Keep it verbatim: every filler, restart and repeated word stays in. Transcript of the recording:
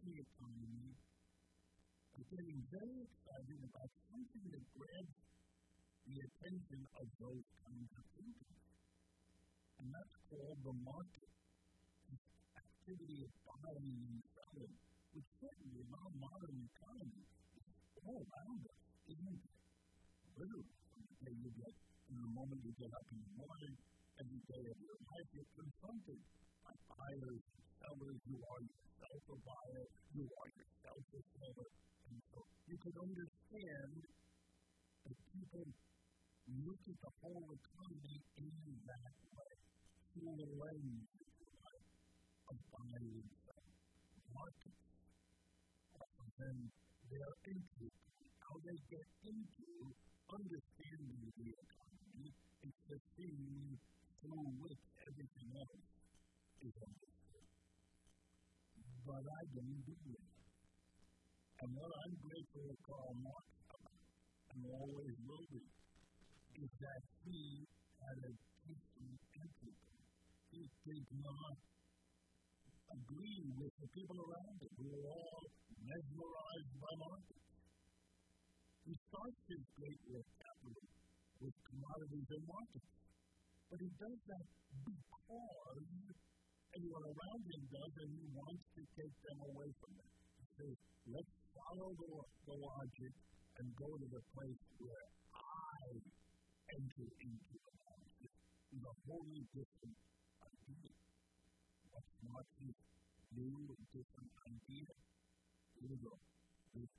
the economy are getting very excited about something that grabs the attention of those kinds of thinkers. And that's called the market. This activity of buying and selling, which certainly in our modern economy is all around us, isn't it? Literally, from the day you get, from the moment you get up in the morning, every day of your life, you're confronted by buyers and sellers. You are yourself a buyer. You are yourself a seller. And so you can understand that people look at the whole economy in that way, through the lens of buying and selling. Markets often then their entry, how they get into understanding the economy is the thing through which everything else is understood. But I didn't do it. And what I'm grateful to Karl Marx about, and always will be, is that he had a different entry. He did not agree with the people around him who were all mesmerized by markets. He starts his great work capital with commodities and markets. But he does that because everyone around him does, and he wants to take them away from it. He says, let's follow the, the logic and go to the place where I enter into analysis with a wholly different idea. What's Marx's new and different idea? Here we go. This